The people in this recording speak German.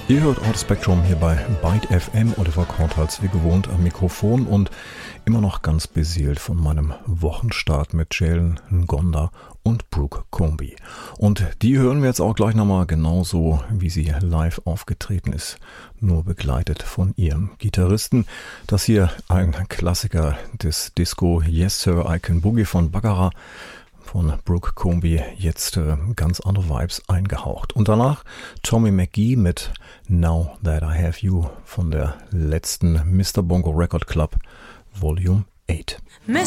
Ihr hört Out Spectrum hier bei Byte FM, Oliver Kortals wie gewohnt am Mikrofon und immer noch ganz beseelt von meinem Wochenstart mit Jalen Ngonda und Brooke Comby. Und die hören wir jetzt auch gleich nochmal genauso, wie sie live aufgetreten ist, nur begleitet von ihrem Gitarristen. Das hier ein Klassiker des Disco Yes Sir I Can Boogie von Baccarat. Von Brooke Comby jetzt ganz andere Vibes eingehaucht. Und danach Tommy McGee mit Now That I Have You von der letzten Mr. Bongo Record Club Volume 8. Mr.